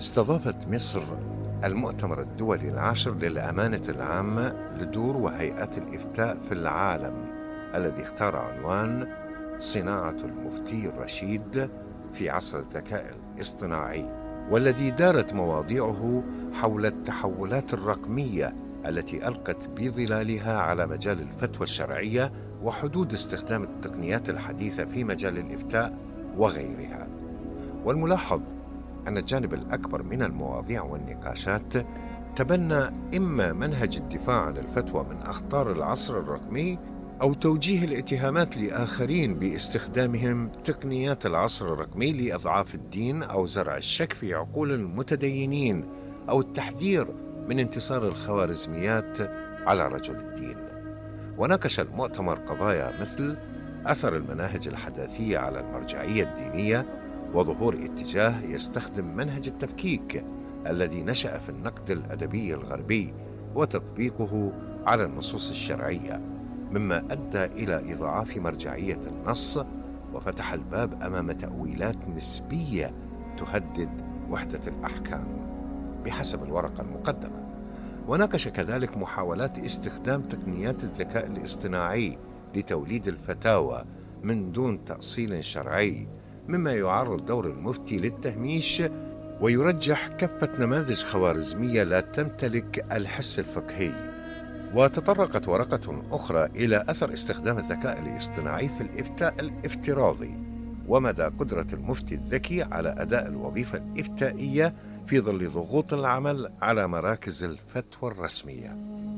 استضافت مصر المؤتمر الدولي العاشر للأمانة العامة لدور وهيئات الإفتاء في العالم، الذي اختار عنوان صناعة المفتي الرشيد في عصر الذكاء الاصطناعي، والذي دارت مواضيعه حول التحولات الرقمية التي ألقت بظلالها على مجال الفتوى الشرعية وحدود استخدام التقنيات الحديثة في مجال الإفتاء وغيرها. والملاحظ أن الجانب الأكبر من المواضيع والنقاشات تبنى إما منهج الدفاع عن الفتوى من أخطار العصر الرقمي، أو توجيه الاتهامات لآخرين باستخدامهم تقنيات العصر الرقمي لإضعاف الدين أو زرع الشك في عقول المتدينين، أو التحذير من انتصار الخوارزميات على رجل الدين. وناقش المؤتمر قضايا مثل أثر المناهج الحداثية على المرجعية الدينية، وظهور اتجاه يستخدم منهج التفكيك الذي نشأ في النقد الأدبي الغربي وتطبيقه على النصوص الشرعية، مما أدى إلى إضعاف مرجعية النص وفتح الباب أمام تأويلات نسبية تهدد وحدة الأحكام بحسب الورقة المقدمة. وناقش كذلك محاولات استخدام تقنيات الذكاء الاصطناعي لتوليد الفتاوى من دون تأصيل شرعي، مما يعرض دور المفتي للتهميش ويرجح كافة نماذج خوارزمية لا تمتلك الحس الفقهي. وتطرقت ورقة أخرى إلى أثر استخدام الذكاء الاصطناعي في الإفتاء الافتراضي، ومدى قدرة المفتي الذكي على أداء الوظيفة الإفتائية في ظل ضغوط العمل على مراكز الفتوى الرسمية.